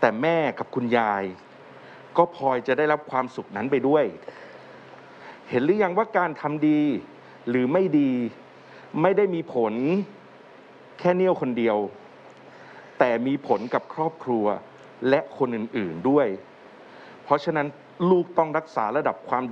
แต่แม่กับคุณยายก็พลอยจะได้รับความสุขนั้นไปด้วยเห็นหรือยังว่าการทำดีหรือไม่ดีไม่ได้มีผลแค่เนี่ยวคนเดียวแต่มีผลกับครอบครัวและคนอื่นๆด้วยเพราะฉะนั้นลูกต้องรักษาระดับความ